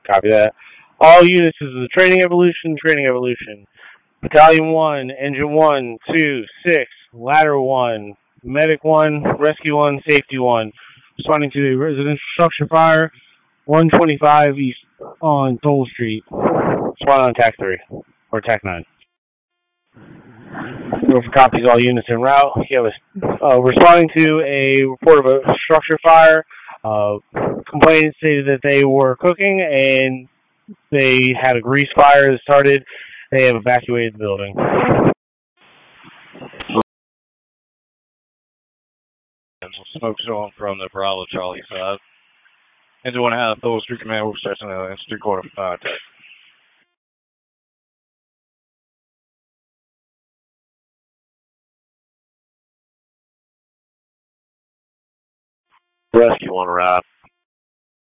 Copy that. All units, this is the Training Evolution, Training Evolution. Battalion 1, Engine 1, 2, 6, Ladder 1, Medic 1, Rescue 1, Safety 1. Responding to a residential structure fire, 125 East on Toll Street. Respond on TAC 3, or TAC 9. Go for copies, all units en route. You have responding to a report of a structure fire. Complainants stated that they were cooking and they had a grease fire that started. They have evacuated the building. Smoke showing from the Bravo Charlie side. Engine 1 out of Thor Street Command, we're stretching the Street Quarter attack. Rescue 1 arrived.